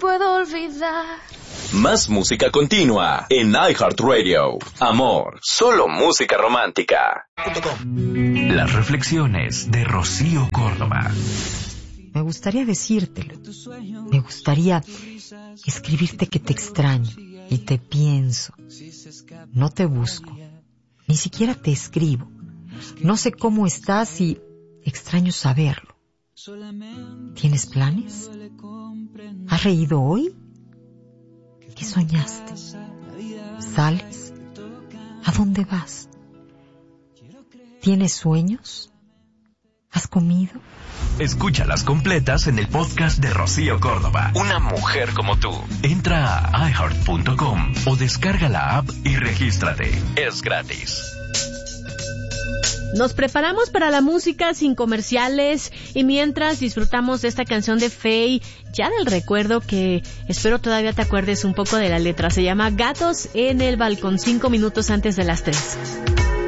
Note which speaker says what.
Speaker 1: puedo olvidar.
Speaker 2: Más música continua en iHeartRadio. Amor, solo música romántica. Las reflexiones de Rocío Córdoba.
Speaker 3: Me gustaría decírtelo. Me gustaría escribirte que te extraño y te pienso. No te busco. Ni siquiera te escribo. No sé cómo estás y extraño saberlo. ¿Tienes planes? ¿Has reído hoy? ¿Qué soñaste? ¿Sales? ¿A dónde vas? ¿Tienes sueños? ¿Has comido?
Speaker 2: Escúchalas completas en el podcast de Rocío Córdoba. Una mujer como tú. Entra a iHeart.com o descarga la app y regístrate. Es gratis.
Speaker 4: Nos preparamos para la música sin comerciales y mientras disfrutamos de esta canción de Faye, ya del recuerdo que espero todavía te acuerdes un poco de la letra. Se llama Gatos en el Balcón, 5 minutos antes de las 3.